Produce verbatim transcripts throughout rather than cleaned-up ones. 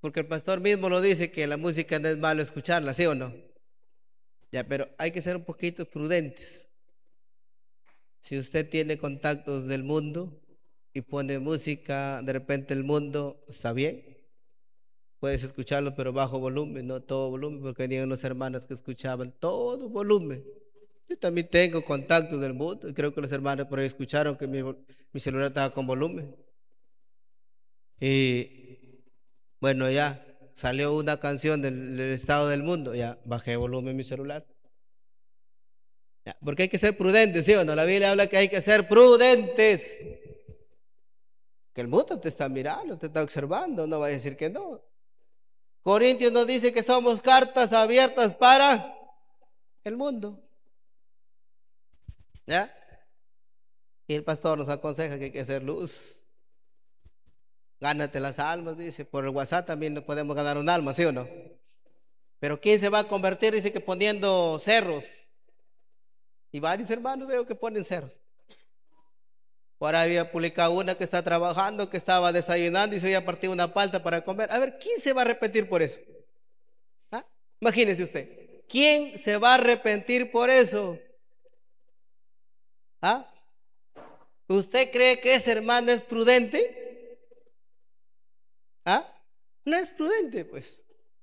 Porque el pastor mismo lo dice que la música no es malo escucharla, ¿sí o no? Ya, pero hay que ser un poquito prudentes. Si usted tiene contactos del mundo y pone música, de repente el mundo está bien, puedes escucharlo, pero bajo volumen, no todo volumen, porque venían unas hermanas que escuchaban todo volumen. Yo también tengo contactos del mundo y creo que los hermanos por ahí escucharon que mi, mi celular estaba con volumen. Y bueno, ya salió una canción del, del estado del mundo, ya bajé volumen en mi celular. Ya, porque hay que ser prudentes, ¿sí o no? La Biblia habla que hay que ser prudentes. Que el mundo te está mirando, te está observando, no va a decir que no. Corintios nos dice que somos cartas abiertas para el mundo. ¿Ya? Y el pastor nos aconseja que hay que hacer luz. Gánate las almas, dice. Por el WhatsApp también nos podemos ganar un alma, ¿sí o no? Pero ¿quién se va a convertir? Dice que poniendo cerros. Y varios hermanos veo que ponen cerros. Por ahí había publicado una que está trabajando, que estaba desayunando y se había partido una palta para comer. A ver, ¿quién se va a arrepentir por eso? ¿Ah? Imagínese usted. ¿Quién se va a arrepentir por eso? ¿Ah? ¿Usted cree que ese hermano es prudente? ¿Ah? No es prudente, pues.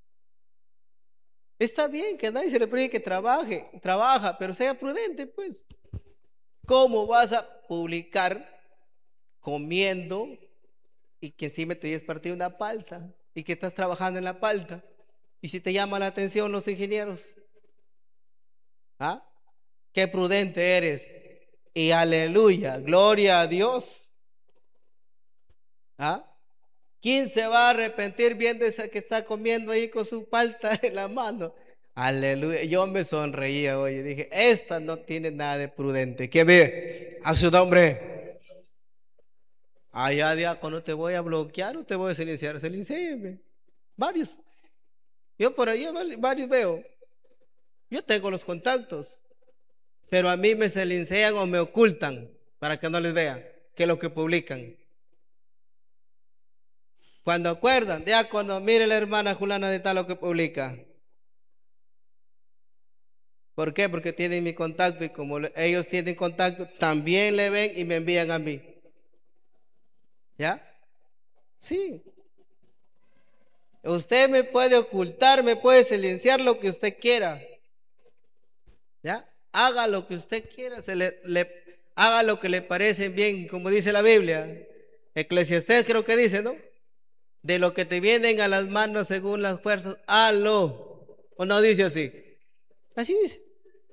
Está bien que a nadie se le pide que trabaje, trabaja, pero sea prudente, pues. ¿Cómo vas a publicar comiendo y que encima te hayas partido una palta y que estás trabajando en la palta? Y si te llama la atención los ingenieros, ¿ah? Qué prudente eres. Y aleluya, gloria a Dios. ¿Ah? ¿Quién se va a arrepentir viendo esa que está comiendo ahí con su palta en la mano? Aleluya. Yo me sonreía hoy y dije, esta no tiene nada de prudente. ¿Quién vive? A su nombre. Allá, diácono, te voy a bloquear o te voy a silenciar. Silenciéme. Varios. Yo por ahí varios veo. Yo tengo los contactos, pero a mí me silencian o me ocultan para que no les vea que es lo que publican. Cuando acuerdan, diácono, mire la hermana Juliana de tal lo que publica. ¿Por qué? Porque tienen mi contacto y como ellos tienen contacto, también le ven y me envían a mí. ¿Ya? Sí. Usted me puede ocultar, me puede silenciar lo que usted quiera. ¿Ya? Haga lo que usted quiera, se le, le, haga lo que le parece bien, como dice la Biblia. Eclesiastés creo que dice, ¿no? De lo que te vienen a las manos según las fuerzas, hazlo. ¿O no dice así? Así dice.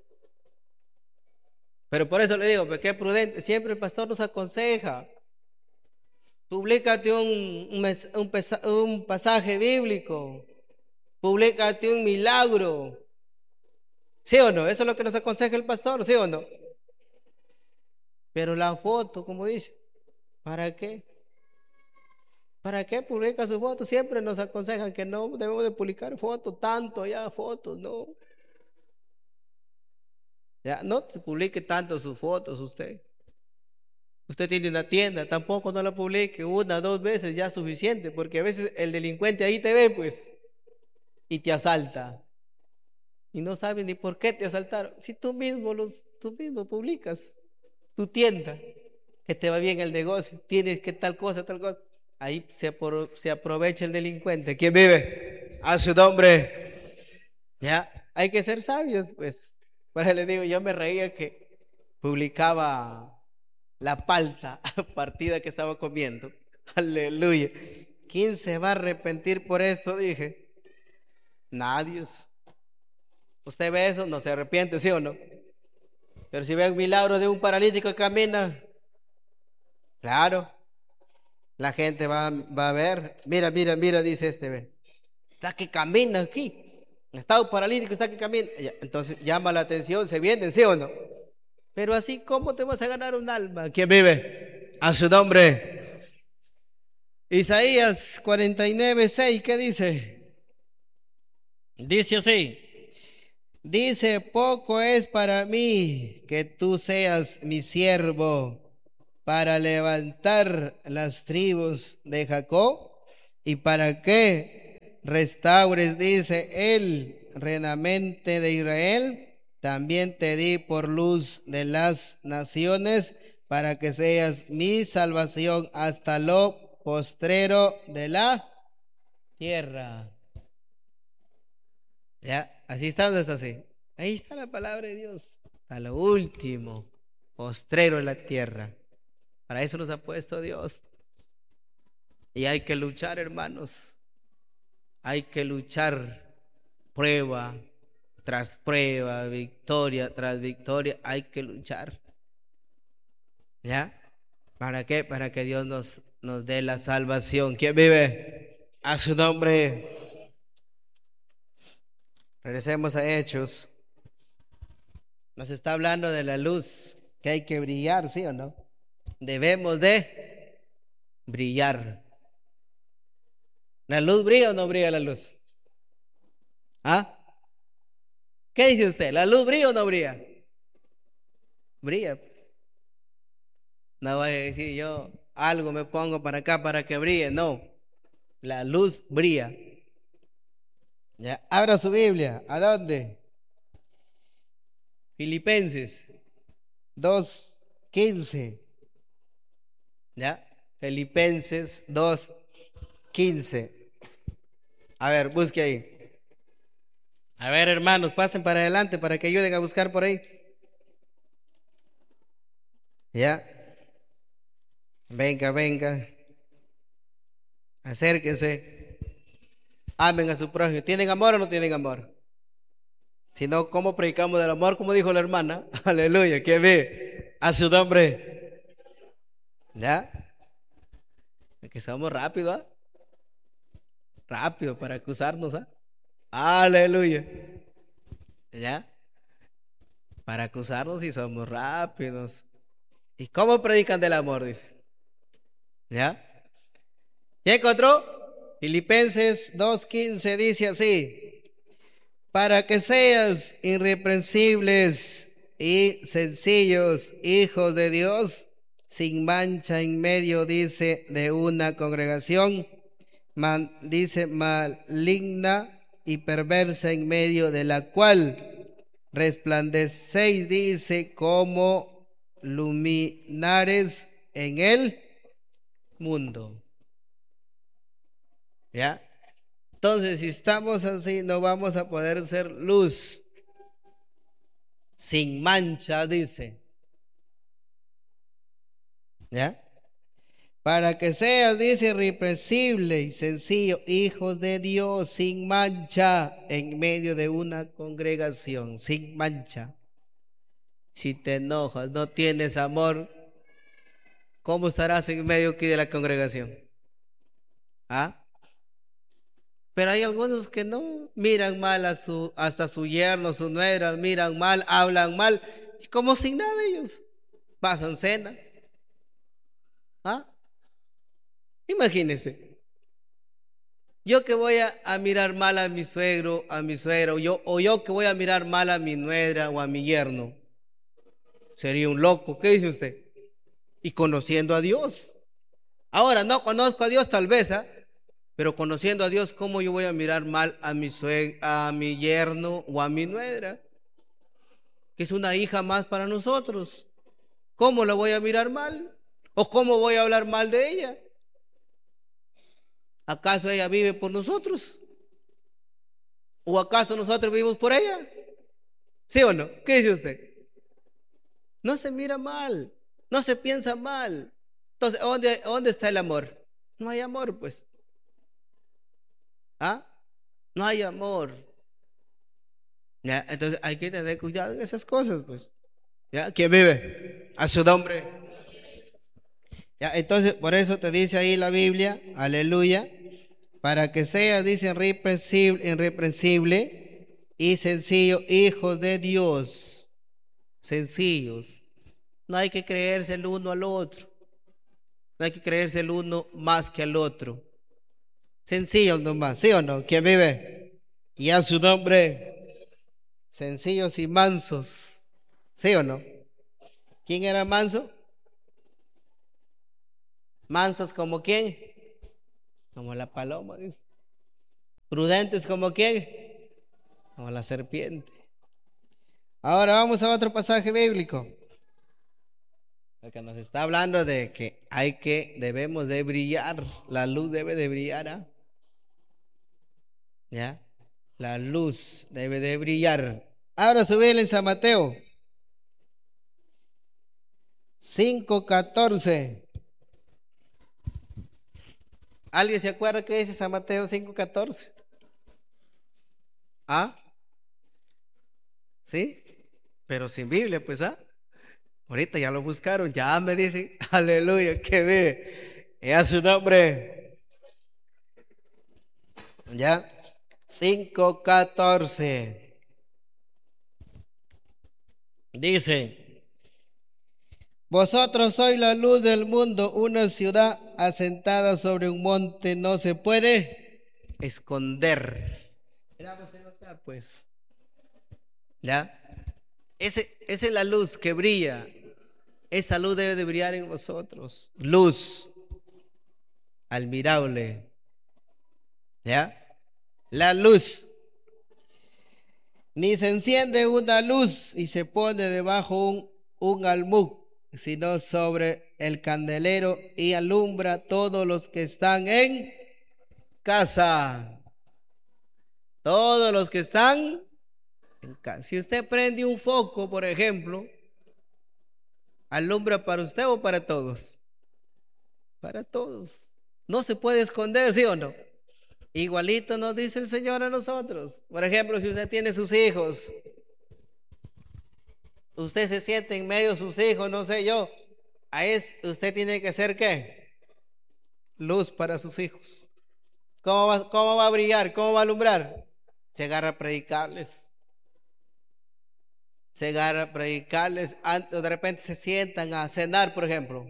Pero por eso le digo, porque es prudente. Siempre el pastor nos aconseja. Publícate un, un, un, un pasaje bíblico. Publícate un milagro. ¿Sí o no? Eso es lo que nos aconseja el pastor, ¿sí o no? Pero la foto, como dice, ¿para qué? ¿Para qué publica su foto? Siempre nos aconsejan que no debemos de publicar fotos, tanto ya fotos, no. Ya, no publique tanto sus fotos usted. Usted tiene una tienda, tampoco no la publique una, dos veces, ya es suficiente, porque a veces el delincuente ahí te ve, pues, y te asalta. Y no sabes ni por qué te asaltaron. Si tú mismo, los, tú mismo publicas tu tienda, que te va bien el negocio, tienes que tal cosa, tal cosa. Ahí se, por, se aprovecha el delincuente. ¿Quién vive? A su nombre. Ya, hay que ser sabios, pues. Por eso le digo, yo me reía que publicaba la palta partida que estaba comiendo. Aleluya. ¿Quién se va a arrepentir por esto? Dije. Nadie. Usted ve eso, no se arrepiente, ¿sí o no? Pero si ve un milagro de un paralítico que camina, claro, la gente va, va a ver. Mira, mira, mira, dice este, ve. Está que camina aquí. Estado paralítico, está que camina. Entonces llama la atención, se vienen, ¿sí o no? Pero así, ¿cómo te vas a ganar un alma? ¿Quién vive? A su nombre. Isaías cuarenta y nueve, seis, ¿qué dice? Dice así. Dice, poco es para mí que tú seas mi siervo para levantar las tribus de Jacob y para que restaures, dice, el remanente de Israel, también te di por luz de las naciones, para que seas mi salvación hasta lo postrero de la tierra. Ya, así está, ¿dónde está así? Ahí está la palabra de Dios, a lo último, postrero de la tierra. Para eso nos ha puesto Dios. Y hay que luchar, hermanos. Hay que luchar, prueba tras prueba, victoria tras victoria. Hay que luchar. ¿Ya? ¿Para qué? Para que Dios nos, nos dé la salvación. ¿Quién vive? A su nombre. Regresemos a Hechos. Nos está hablando de la luz, que hay que brillar, ¿sí o no? Debemos de brillar. ¿La luz brilla o no brilla la luz? ¿Ah? ¿Qué dice usted? ¿La luz brilla o no brilla? Brilla. No voy a decir yo algo me pongo para acá para que brille. No. La luz brilla. Ya. Abra su Biblia. ¿A dónde? Filipenses dos quince. ¿Ya? Filipenses dos quince. A ver, busque ahí. A ver, hermanos, pasen para adelante para que ayuden a buscar por ahí. Ya. Venga, venga. Acérquense. Amen a su prójimo. ¿Tienen amor o no tienen amor? Si no, ¿cómo predicamos del amor? Como dijo la hermana. Aleluya. ¿Qué ve? A su nombre. ¿Ya? Es que somos rápidos, ¿ah? Rápido para acusarnos, ¿ah? Aleluya. ¿Ya? Para acusarnos y somos rápidos. ¿Y cómo predican del amor? Dice. ¿Ya? ¿Ya encontró? Filipenses dos quince dice así: para que seas irreprensibles y sencillos, hijos de Dios, sin mancha en medio, dice, de una congregación, man, dice, maligna y perversa, en medio de la cual resplandecéis, dice, como luminares en el mundo. ¿Ya? Entonces, si estamos así, no vamos a poder ser luz sin mancha, dice. ¿Ya? Para que seas, dice, irreprensible y sencillo, hijos de Dios, sin mancha, en medio de una congregación, sin mancha. Si te enojas, no tienes amor, ¿cómo estarás en medio aquí de la congregación? ¿Ah? Pero hay algunos que no miran mal a su, hasta su yerno, su nuera, miran mal, hablan mal, y como sin nada ellos pasan cena. ¿Ah? Imagínense. Yo que voy a, a mirar mal a mi suegro, a mi suegra, o yo, o yo que voy a mirar mal a mi nuera o a mi yerno, sería un loco. ¿Qué dice usted? Y conociendo a Dios. Ahora no conozco a Dios tal vez, ¿ah? Pero conociendo a Dios, ¿cómo yo voy a mirar mal a mi suegra, a mi yerno o a mi nuera, que es una hija más para nosotros? ¿Cómo la voy a mirar mal? ¿O cómo voy a hablar mal de ella? ¿Acaso ella vive por nosotros? ¿O acaso nosotros vivimos por ella? ¿Sí o no? ¿Qué dice usted? No se mira mal, no se piensa mal. Entonces, ¿dónde, dónde está el amor? No hay amor, pues. ¿Ah? No hay amor. ¿Ya? Entonces hay que tener cuidado en esas cosas, pues. ¿Ya? ¿Quién vive? A su nombre. ¿Ya? Entonces, por eso te dice ahí la Biblia, aleluya, para que seas, dice, irreprensible, irreprensible y sencillo, hijos de Dios, sencillos. No hay que creerse el uno al otro. No hay que creerse el uno más que al otro. Sencillos nomás, ¿sí o no? ¿Quién vive? Y a su nombre, sencillos y mansos, ¿sí o no? ¿Quién era manso? Mansos como quién? Como la paloma, dice. Prudentes como quién, como la serpiente. Ahora vamos a otro pasaje bíblico. Porque nos está hablando de que hay que, debemos de brillar. La luz debe de brillar, ¿ah? ¿Ya? La luz debe de brillar. Ahora subirle en San Mateo cinco catorce. ¿Alguien se acuerda qué dice San Mateo cinco catorce? ¿Ah? ¿Sí? Pero sin Biblia, pues, ¿ah? Ahorita ya lo buscaron, ya me dicen, aleluya, que ve. Y a su nombre. ¿Ya? cinco catorce. Dice: vosotros sois la luz del mundo, una ciudad asentada sobre un monte no se puede esconder. Miramos en acá, pues. ¿Ya? Ese, esa es la luz que brilla. Esa luz debe de brillar en vosotros. Luz admirable. ¿Ya? La luz. Ni se enciende una luz y se pone debajo un, un almud, sino sobre el candelero y alumbra a todos los que están en casa. Todos los que están en casa. Si usted prende un foco, por ejemplo, ¿alumbra para usted o para todos? Para todos. No se puede esconder, ¿sí o no? Igualito nos dice el Señor a nosotros. Por ejemplo, si usted tiene sus hijos, usted se siente en medio de sus hijos, no sé yo, a es, usted tiene que ser ¿qué? Luz para sus hijos. ¿Cómo va, cómo va a brillar? ¿Cómo va a alumbrar? Se agarra a predicarles. Se agarra a predicarles. De repente se sientan a cenar, por ejemplo.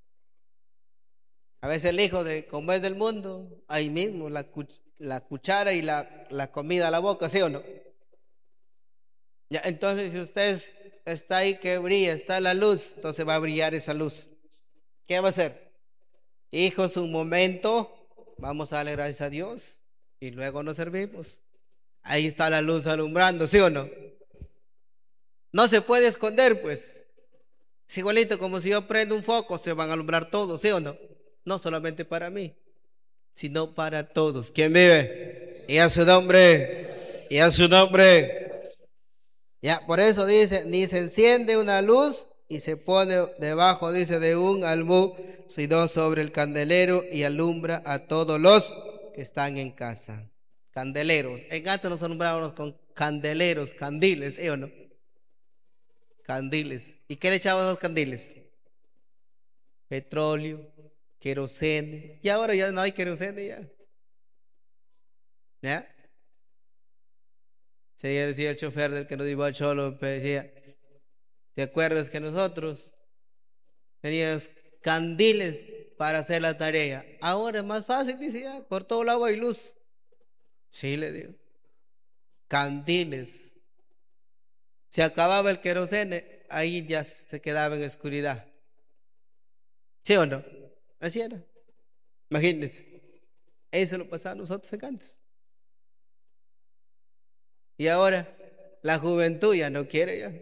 A veces el hijo de como es del mundo, ahí mismo la, la cuchara y la, la comida a la boca, ¿sí o no? Ya, entonces si usted está ahí que brilla, está la luz, entonces va a brillar esa luz. ¿Qué va a hacer? Hijos, un momento, vamos a darle gracias a Dios y luego nos servimos. Ahí está la luz alumbrando, ¿sí o no? No se puede esconder, pues. Es igualito como si yo prendo un foco, se van a alumbrar todos, ¿sí o no? No solamente para mí, sino para todos. ¿Quién vive? Y a su nombre, y a su nombre. Ya, por eso dice, ni se enciende una luz y se pone debajo, dice, de un almud, sino sobre el candelero y alumbra a todos los que están en casa. Candeleros. En antes nos alumbrábamos con candeleros, candiles, ¿sí o no? Candiles. ¿Y qué le echaban los candiles? Petróleo, querosene. Y ahora ya no hay querosene ya. ¿Ya? Se decía el chofer del que nos iba al Cholo, decía, ¿te acuerdas que nosotros teníamos candiles para hacer la tarea? Ahora es más fácil, decía, por todo lado hay luz. Sí, le digo. Candiles. Se acababa el querosene, ahí ya se quedaba en oscuridad. ¿Sí o no? Así era. Imagínense. Eso lo pasaba a nosotros antes. Y ahora la juventud ya no quiere ya.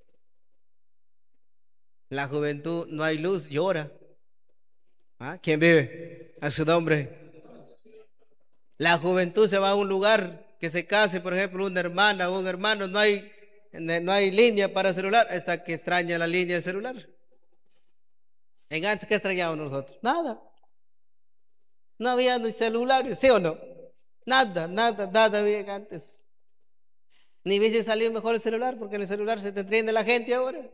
La juventud no hay luz, llora. ¿Ah? ¿Quién vive? A su nombre. La juventud se va a un lugar que se case, por ejemplo, una hermana o un hermano, no hay, no hay línea para celular, hasta que extraña la línea del celular. En antes, ¿qué extrañábamos nosotros? Nada. No había ni celulares, ¿sí o no? Nada, nada, nada había antes. Ni hubiese salido mejor el celular, porque en el celular se te entretiene la gente ahora.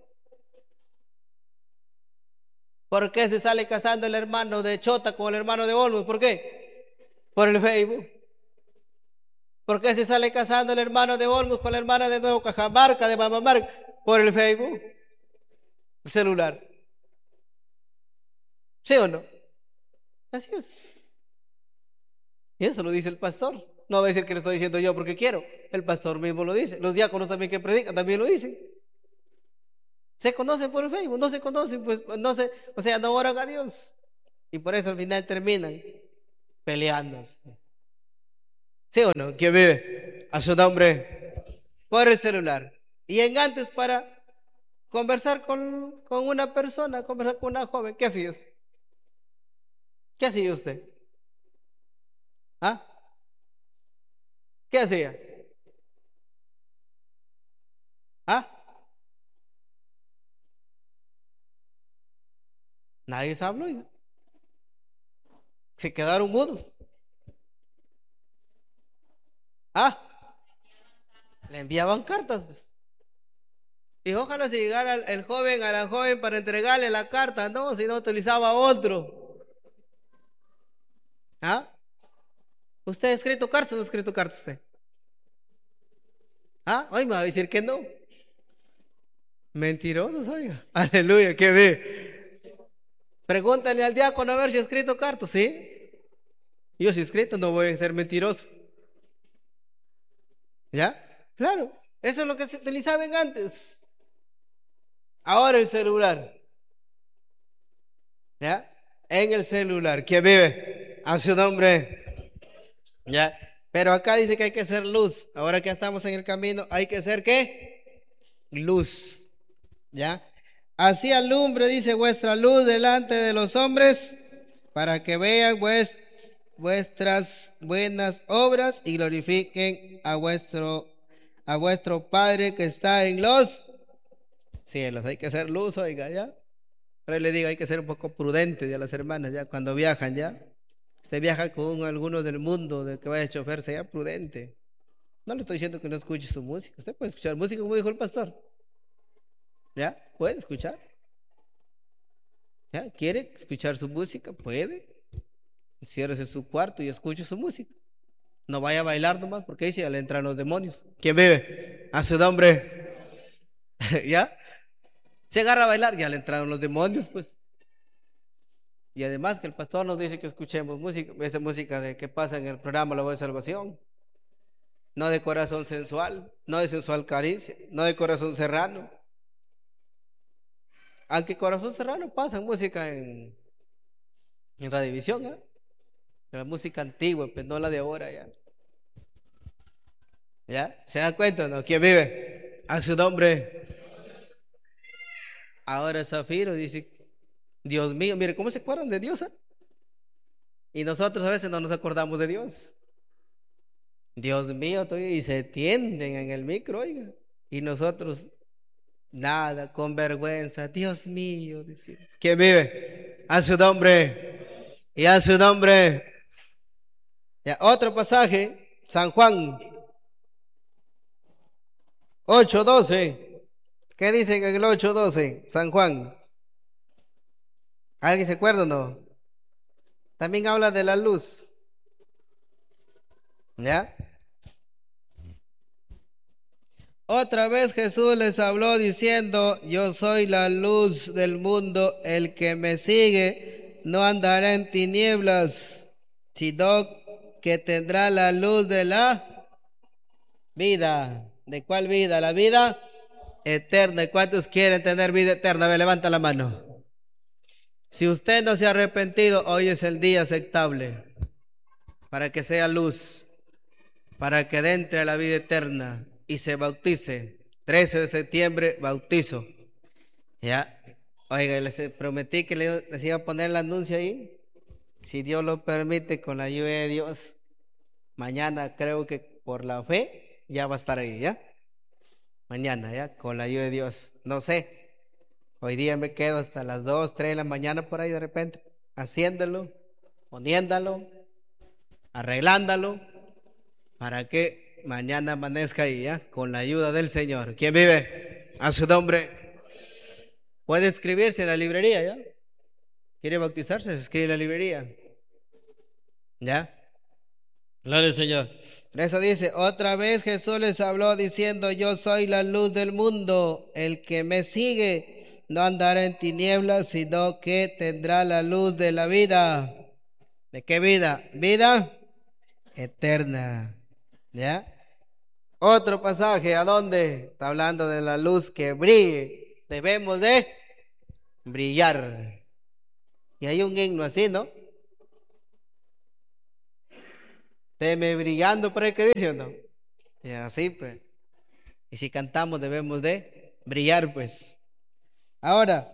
¿Por qué se sale casando el hermano de Chota con el hermano de Olmos? ¿Por qué? Por el Facebook. ¿Por qué se sale casando el hermano de Olmos con la hermana de Nuevo Cajamarca, de Mamamarca? Por el Facebook. El celular. ¿Sí o no? Así es. Y eso lo dice el pastor. No va a decir que lo estoy diciendo yo porque quiero. El pastor mismo lo dice. Los diáconos también que predican también lo dicen. Se conocen por el Facebook, no se conocen, pues no se, o sea, no oran a Dios. Y por eso al final terminan peleándose. ¿Sí o no? ¿Quién vive? A su nombre. Por el celular. Y en antes para conversar con, con una persona, conversar con una joven. ¿Qué hacías? ¿Qué hacía usted? ¿Ah? ¿Qué hacía? ¿Ah? Nadie se habló. Oiga. Se quedaron mudos. ¿Ah? Le enviaban cartas, pues. Y ojalá si llegara el, el joven a la joven para entregarle la carta, no, si no utilizaba otro. ¿Ah? ¿Usted ha escrito cartas o no ha escrito cartas usted? ¿Ah? Hoy me va a decir que no. Mentirosos, oiga. Aleluya, ¿qué ve? Pregúntale al diácono a ver si ha escrito cartas, ¿sí? Yo si he escrito no voy a ser mentiroso. ¿Ya? Claro. Eso es lo que se utilizaban antes. Ahora el celular. ¿Ya? En el celular. ¿Quién vive? A su nombre. ¿Ya? Pero acá dice que hay que ser luz. Ahora que estamos en el camino, hay que ser ¿qué? Luz. ¿Ya? Así alumbre, dice, vuestra luz delante de los hombres, para que vean vues- vuestras buenas obras y glorifiquen a vuestro, a vuestro Padre que está en los cielos. Hay que ser luz, oiga, ¿ya? Pero le digo, hay que ser un poco prudente de las hermanas, ya, cuando viajan, ya. Usted viaja con alguno del mundo, de que vaya a chofer, sea prudente. No le estoy diciendo que no escuche su música. Usted puede escuchar música, como dijo el pastor. ¿Ya? Puede escuchar. ¿Ya? ¿Quiere escuchar su música? Puede. Ciérrese su cuarto y escuche su música. No vaya a bailar nomás porque ahí se le entran los demonios. ¿Quién vive? A su nombre. ¿Ya? Se agarra a bailar, ya le entraron los demonios, pues. Y además que el pastor nos dice que escuchemos música, esa música de que pasa en el programa La Voz de Salvación. No de corazón sensual, no de sensual caricia, no de corazón serrano. Aunque corazón serrano pasa música en, en Radiovisión, ¿eh? La música antigua, pues no la de ahora ya. ¿Ya? ¿Se dan cuenta, no? ¿Quién vive? A su nombre. Ahora Zafiro dice, Dios mío, mire, ¿cómo se acuerdan de Dios? ¿Eh? Y nosotros a veces no nos acordamos de Dios. Dios mío, todavía- y se tienden en el micro, oiga. Y nosotros, nada, con vergüenza. Dios mío, decimos. ¿Quién vive? A su nombre. Y a su nombre. Ya, otro pasaje, San Juan ocho doce. ¿Qué dice en el ocho doce? San Juan. ¿Alguien se acuerda o no? También habla de la luz. ¿Ya? Otra vez Jesús les habló diciendo, yo soy la luz del mundo, el que me sigue no andará en tinieblas, sino que tendrá la luz de la vida. ¿De cuál vida? La vida eterna. ¿Y cuántos quieren tener vida eterna? A ver, levanta la mano. Si usted no se ha arrepentido, hoy es el día aceptable para que sea luz, para que entre a la vida eterna y se bautice. trece de septiembre, bautizo. Ya. Oiga, les prometí que les iba a poner el anuncio ahí. Si Dios lo permite, con la ayuda de Dios, mañana creo que por la fe ya va a estar ahí, ¿ya? Mañana, ¿ya? Con la ayuda de Dios. No sé. Hoy día me quedo hasta las dos, tres de la mañana por ahí de repente, haciéndolo, poniéndolo, arreglándolo, para que mañana amanezca ahí, ¿ya? Con la ayuda del Señor. ¿Quién vive? A su nombre. Puede escribirse en la librería, ¿ya? ¿Quiere bautizarse? Se escribe en la librería. ¿Ya? Gloria al Señor. Por eso dice, otra vez Jesús les habló diciendo, yo soy la luz del mundo, el que me sigue no andará en tinieblas, sino que tendrá la luz de la vida. ¿De qué vida? Vida eterna. ¿Ya? Otro pasaje, ¿a dónde? Está hablando de la luz que brille. Debemos de brillar. Y hay un himno así, ¿no? Teme brillando por el que dice o no. Y así pues. Y si cantamos debemos de brillar pues. Ahora,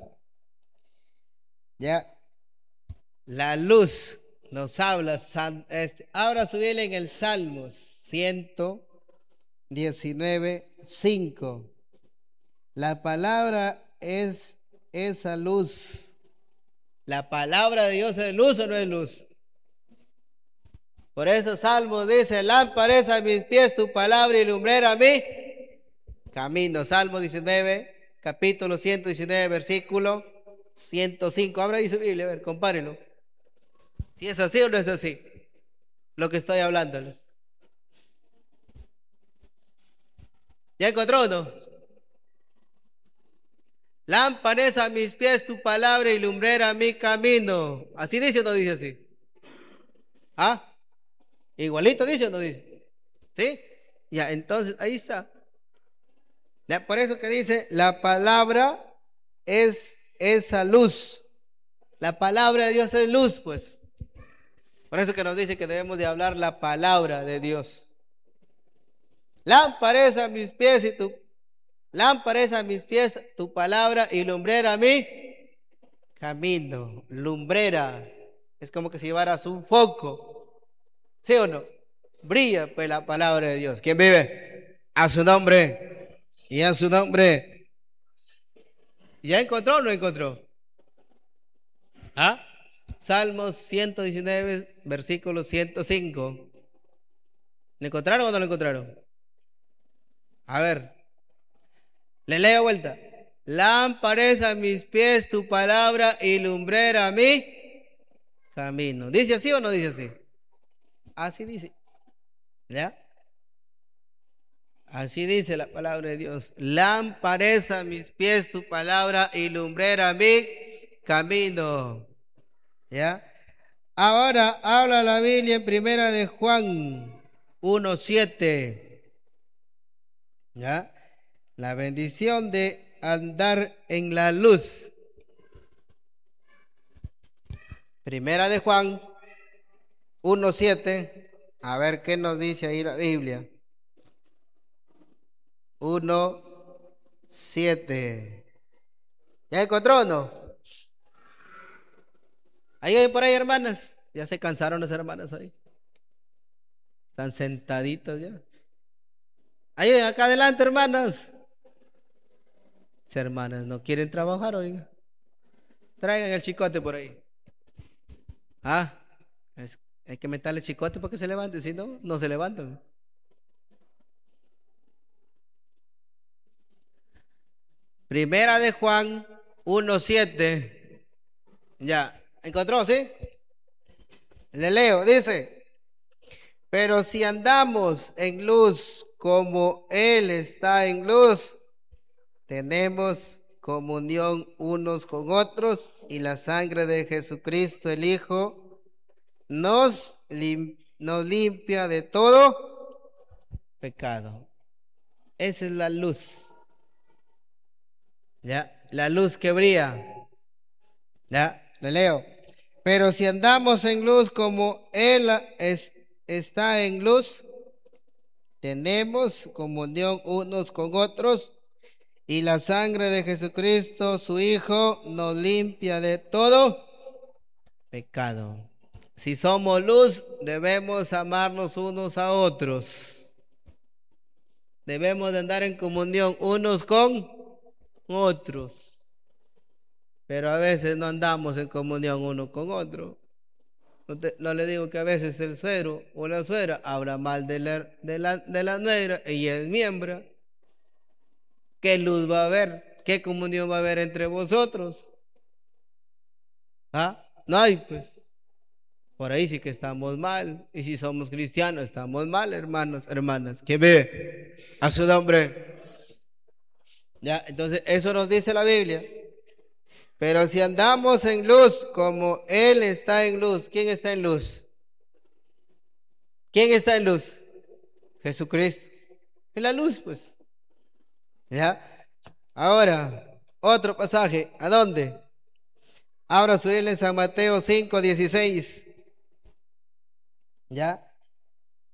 ya, la luz nos habla. Este, ahora subirle en el Salmos ciento diecinueve, cinco. La palabra es esa luz. La palabra de Dios es luz o no es luz. Por eso Salmo dice, lámpara es a mis pies tu palabra y lumbrera a mí camino. Salmo diecinueve, capítulo ciento diecinueve, versículo ciento cinco. Abra ahí su Biblia, a ver, compárenlo. Si es así o no es así, lo que estoy hablándoles. ¿Ya encontró o no? Lámpara es a mis pies tu palabra y lumbrera a mi camino. ¿Así dice o no dice así? ¿Ah? Igualito dice o no dice. ¿Sí? Ya, entonces ahí está. Ya, por eso que dice, la palabra es esa luz. La palabra de Dios es luz, pues. Por eso que nos dice que debemos de hablar la palabra de Dios. Lámpara es a mis pies y tu lámpara es a mis pies tu palabra y lumbrera a mí camino. Lumbrera es como que si llevaras un foco. ¿Sí o no? Brilla pues la palabra de Dios. ¿Quién vive? A su nombre. Y a su nombre. ¿Ya encontró o no encontró? ¿Ah? Salmos ciento diecinueve, versículo ciento cinco. ¿Le encontraron o no lo encontraron? A ver, le leo vuelta. Lámpara es a mis pies tu palabra y lumbrera a mí camino. ¿Dice así o no dice así? Así dice. ¿Ya? Así dice la palabra de Dios. Lámpara es a mis pies tu palabra y lumbrera a mí camino. ¿Ya? Ahora habla la Biblia en primera de Juan uno siete. ¿Ya? La bendición de andar en la luz. Primera de Juan uno siete. A ver qué nos dice ahí la Biblia. uno siete. ¿Ya encontró o no? Ahí hay por ahí, hermanas. Ya se cansaron las hermanas ahí. Están sentaditas ya. Ahí acá adelante, hermanas. Las hermanas no quieren trabajar, oiga. Traigan el chicote por ahí. Ah, es, hay que meterle chicote para que se levante, si no, no se levantan. Primera de Juan uno siete. Ya, ¿encontró, sí? Le leo, dice, pero si andamos en luz como Él está en luz, tenemos comunión unos con otros y la sangre de Jesucristo el Hijo nos, lim nos limpia de todo pecado. Esa es la luz. Ya, la luz que brilla. Ya, le leo. Pero si andamos en luz como Él es, está en luz, tenemos comunión unos con otros y la sangre de Jesucristo, su Hijo, nos limpia de todo pecado. Si somos luz, debemos amarnos unos a otros. Debemos de andar en comunión unos con otros. Pero a veces no andamos en comunión uno con otro. No, te, no le digo que a veces el suegro o la suegra habla mal de la, de la, de la nuera y es miembro. ¿Qué luz va a haber? ¿Qué comunión va a haber entre vosotros? ¿Ah? No hay, pues. Por ahí sí que estamos mal. Y si somos cristianos, estamos mal, hermanos, hermanas. ¿Quién ve? A su nombre. Ya, entonces eso nos dice la Biblia. Pero si andamos en luz como Él está en luz, ¿quién está en luz? ¿Quién está en luz? Jesucristo. En la luz, pues. ¿Ya? Ahora, otro pasaje. ¿A dónde? Ahora subirle en San Mateo cinco dieciséis. ¿Ya?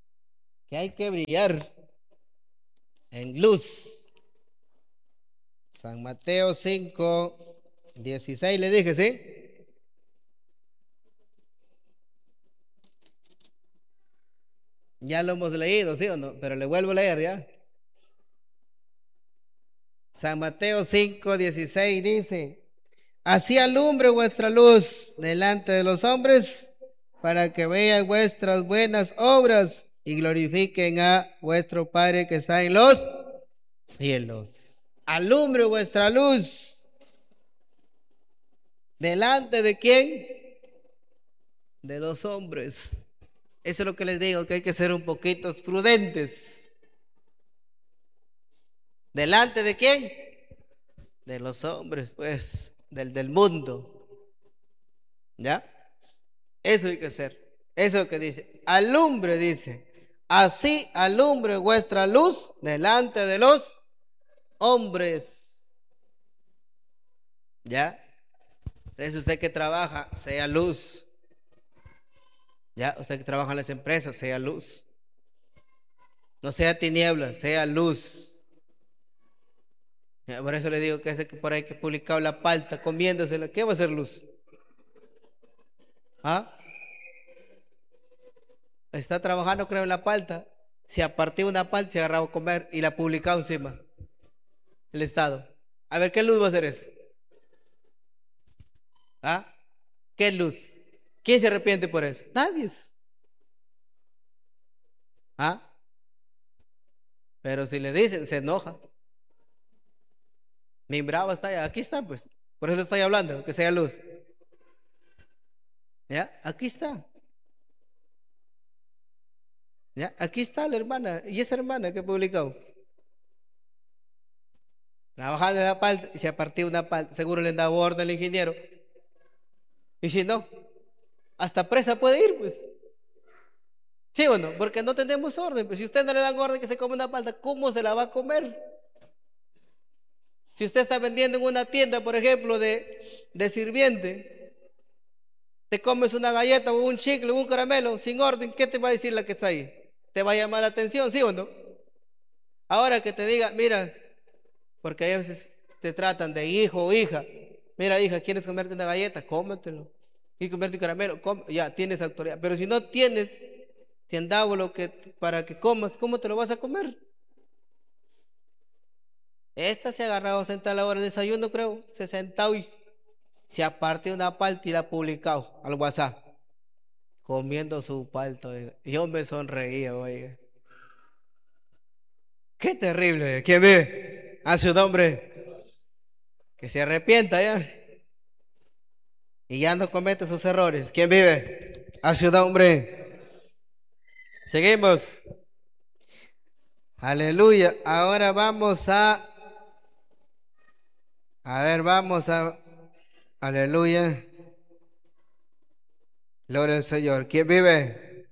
que hay que brillar en luz. San Mateo cinco, dieciséis le dije, ¿sí? Ya lo hemos leído, ¿sí o no? Pero le vuelvo a leer, ¿ya? San Mateo cinco, dieciséis dice: así alumbre vuestra luz delante de los hombres, para que vean vuestras buenas obras y glorifiquen a vuestro Padre que está en los cielos. Alumbre vuestra luz. ¿Delante de quién? De los hombres. Eso es lo que les digo, que hay que ser un poquito prudentes. ¿Delante de quién? De los hombres, pues, del, del mundo. ¿Ya? Eso hay que hacer. Eso es lo que dice. Alumbre, dice. Así alumbre vuestra luz delante de los hombres. ¿Ya? Es usted que trabaja, sea luz. ¿Ya? Usted que trabaja en las empresas, sea luz. No sea tiniebla, sea luz. ¿Ya? Por eso le digo que ese que por ahí que publicado la palta comiéndosela, ¿qué va a ser luz? ¿Ah? Está trabajando, creo, en la palta. Se apartó una palta, se agarraba a comer y la publicaba encima. El Estado. A ver, ¿qué luz va a hacer eso? ¿Ah? ¿Qué luz? ¿Quién se arrepiente por eso? Nadie. ¿Ah? Pero si le dicen, se enoja. Mi bravo está allá. Aquí está, pues. Por eso estoy hablando, que sea luz. ¿Ya? Aquí está. ¿Ya? Aquí está la hermana. ¿Y esa hermana que publicó? Trabajando en la parte y se ha partido una parte. Seguro le da orden al ingeniero. Y si no, hasta presa puede ir, pues. ¿Sí o no? Porque no tenemos orden. Pues si usted no le dan orden que se come una palta, ¿cómo se la va a comer? Si usted está vendiendo en una tienda, por ejemplo, de, de sirviente, te comes una galleta o un chicle o un caramelo sin orden, ¿qué te va a decir la que está ahí? ¿Te va a llamar la atención, sí o no? Ahora que te diga, mira, porque a veces te tratan de hijo o hija. Mira, hija, ¿quieres comerte una galleta? Cómetelo. ¿Quieres comerte un caramelo? Come. Ya, tienes autoridad. Pero si no tienes, te han dado lo que para que comas, ¿cómo te lo vas a comer? Esta se ha agarrado a sentar a la hora de desayuno, creo. Se ha sentado y se ha partido una palta y la ha publicado al WhatsApp. Comiendo su palta. Oiga. Yo me sonreía, oiga. Qué terrible. ¿Quién ve? Hace un hombre que se arrepienta ya. Y ya no comete sus errores. ¿Quién vive? Hace un hombre. Seguimos. Aleluya. Ahora vamos a... A ver, vamos a... Aleluya. Gloria al Señor. ¿Quién vive?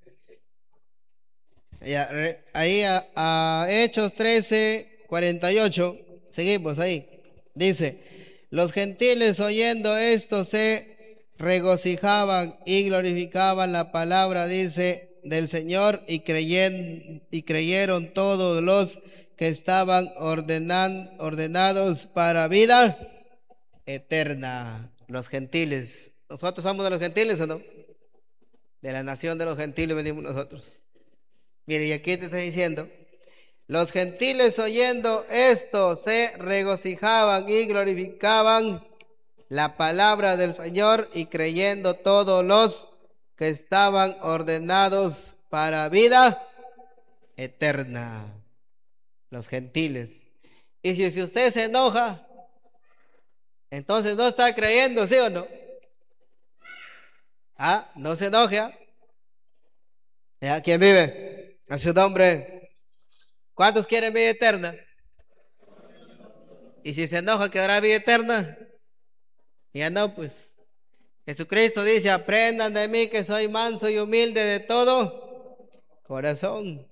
Ya, ahí a, a Hechos trece, cuarenta y ocho. Seguimos ahí. Dice, los gentiles oyendo esto se regocijaban y glorificaban la palabra, dice, del Señor y, creyen, y creyeron todos los que estaban ordenan, ordenados para vida eterna. Los gentiles. ¿Nosotros somos de los gentiles o no? De la nación de los gentiles venimos nosotros. Mire, y aquí te está diciendo, los gentiles oyendo esto se regocijaban y glorificaban la palabra del Señor y creyendo todos los que estaban ordenados para vida eterna. Los gentiles. Y si, si usted se enoja, entonces no está creyendo, ¿sí o no? Ah, no se enoje. ¿Ya? ¿Quién vive? A su nombre. ¿Cuántos quieren vida eterna? Y si se enoja, ¿quedará vida eterna? Ya no, pues. Jesucristo dice, aprendan de mí que soy manso y humilde de todo corazón.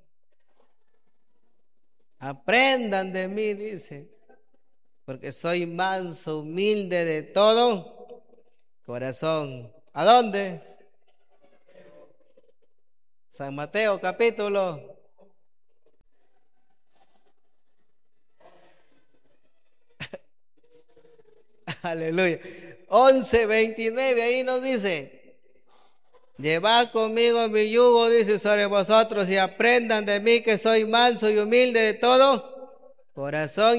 Aprendan de mí, dice, porque soy manso, humilde de todo corazón. ¿A dónde? San Mateo capítulo Aleluya. once veintinueve, ahí nos dice: llevad conmigo mi yugo, dice, sobre vosotros, y aprendan de mí, que soy manso y humilde de todo corazón,